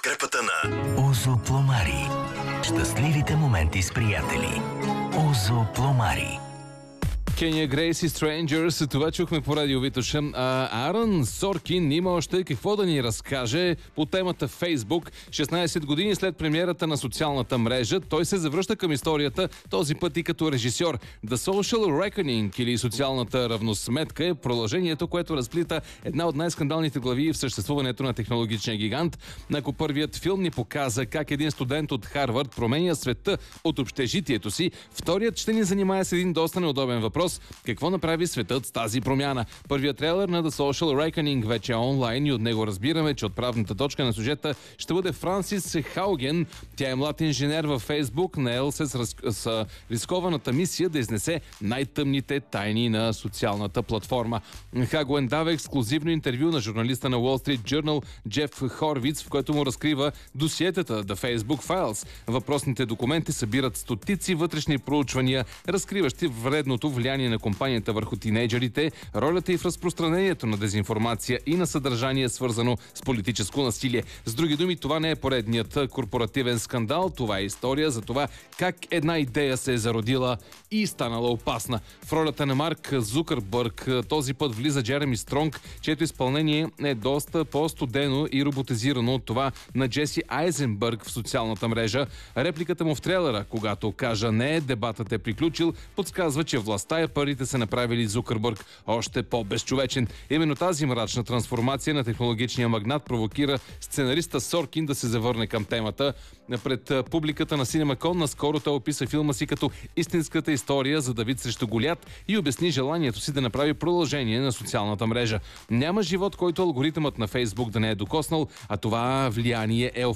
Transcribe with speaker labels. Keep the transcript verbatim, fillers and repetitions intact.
Speaker 1: подкрепата на
Speaker 2: Озо Пломари. Щастливите моменти с приятели. Озо Пломари.
Speaker 3: Кения Грейс и Strangers, това чухме по радио Витоша. А Арън Соркин има още какво да ни разкаже по темата Фейсбук. шестнайсет години след премиерата на социалната мрежа, той се завръща към историята, този път и като режисьор. The Social Reckoning или социалната равносметка е продължението, което разплита една от най-скандалните глави в съществуването на технологичния гигант. Ако първият филм ни показа как един студент от Харвард променя света от общежитието си, вторият ще ни занимае с един доста неудобен въпрос. Какво направи светът с тази промяна? Първият трейлер на The Social Reckoning вече е онлайн и от него разбираме, че отправната точка на сюжета ще бъде Франсис Хауген. Тя е млад инженер във Фейсбук, наел се с, раз... с рискованата мисия да изнесе най-тъмните тайни на социалната платформа. Хауген дава ексклюзивно интервю на журналиста на Wall Street Journal Джеф Хорвиц, в което му разкрива досиетата The Facebook Files. Въпросните документи събират стотици вътрешни проучвания, разкриващи вредното влияние на компанията върху тинейджерите, ролята и в разпространението на дезинформация и на съдържание, свързано с политическо насилие. С други думи, това не е поредният корпоративен скандал, това е история за това как една идея се е зародила и станала опасна. В ролята на Марк Зукърбърг този път влиза Джереми Стронг, чието изпълнение е доста по-студено и роботизирано от това на Джеси Айзенбърг в социалната мрежа. Репликата му в трейлера, когато кажа не, дебатът е приключил, подсказва, че властта и парите са направили Зукърбърг още по-безчовечен. Именно тази мрачна трансформация на технологичния магнат провокира сценариста Соркин да се завърне към темата. Пред публиката на CinemaCon наскоро той описа филма си като истинската история за Давид срещу Голят и обясни желанието си да направи продължение на социалната мрежа. Няма живот, който алгоритъмът на Фейсбук да не е докоснал, а това влияние е